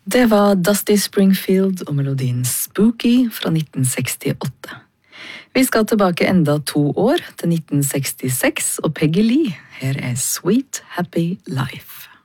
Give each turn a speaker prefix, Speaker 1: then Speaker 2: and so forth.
Speaker 1: Det var Dusty Springfield og melodien Spooky fra 1968. Vi skal tilbake enda 2 år, til 1966, og Peggy Lee. Her er Sweet Happy Life.